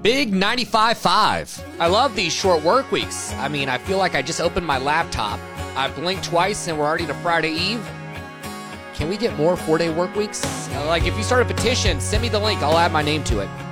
Big 95.5. I love these short work weeks. I mean, I feel like I just opened my laptop. I blinked twice and we're already to Friday Eve. Can we get more 4-day work weeks? Like, if you start a petition, send me the link. I'll add my name to it.